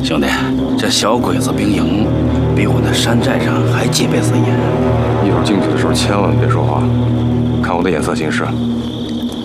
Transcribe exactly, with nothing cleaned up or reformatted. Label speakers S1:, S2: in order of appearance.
S1: 兄弟，这小鬼子兵营比我那山寨上还戒备森严。
S2: 一会儿进去的时候千万别说话，看我的眼色行事。